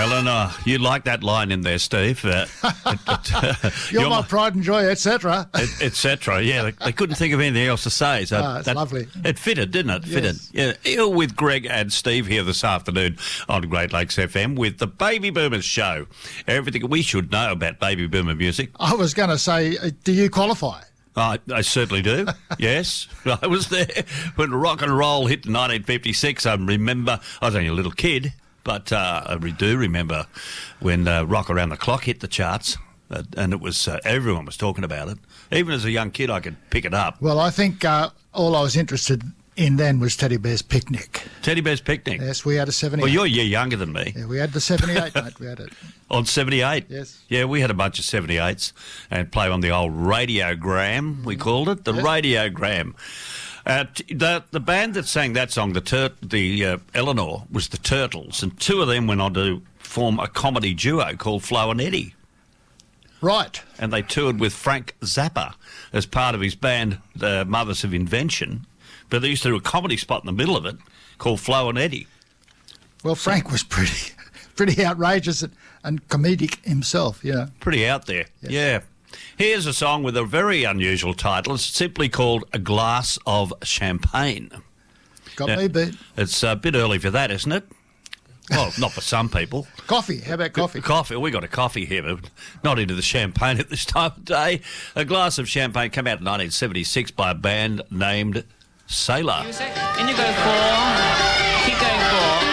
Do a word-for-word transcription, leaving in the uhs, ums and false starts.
Eleanor, you like that line in there, Steve. Uh, it, it, uh, you're, you're my my pride and joy, et cetera. et cetera. Yeah, they, they couldn't think of anything else to say. So Ah, it's that, lovely. It fitted, didn't it? Yes. Fitted. Yeah. Here with Greg and Steve here this afternoon on Great Lakes F M with the Baby Boomers Show. Everything we should know about Baby Boomer music. I was going to say, uh, do you qualify? I, I certainly do, yes. I was there when rock and roll hit in nineteen fifty-six. I remember, I was only a little kid, but uh, I re- do remember when uh, Rock Around the Clock hit the charts, uh, and it was uh, everyone was talking about it. Even as a young kid, I could pick it up. Well, I think uh, all I was interested in then was Teddy Bear's Picnic. Teddy Bear's Picnic? Yes, we had a seventy-eight. Well, you're a year younger than me. Yeah, we had the seventy-eight, mate. We had it. On seventy-eight? Yes. Yeah, we had a bunch of seventy-eights and play on the old radiogram, we called it, the Yes. radiogram. Uh, t- the the band that sang that song, the Tur- the uh, Eleanor, was the Turtles, and two of them went on to form a comedy duo called Flo and Eddie. Right. And they toured with Frank Zappa as part of his band, the Mothers of Invention. But they used to do a comedy spot in the middle of it called Flo and Eddie. Well, Frank was pretty pretty outrageous and, and comedic himself, you know. Pretty out there, Yes. yeah. Here's a song with a very unusual title. It's simply called A Glass of Champagne. Got Yeah. me beat. It's a bit early for that, isn't it? Well, not for some people. Coffee. How about coffee? Coffee. We got a coffee here, but not into the champagne at this time of day. A Glass of Champagne came out in nineteen seventy-six by a band named Sailor. Music. In you go four. Keep going four.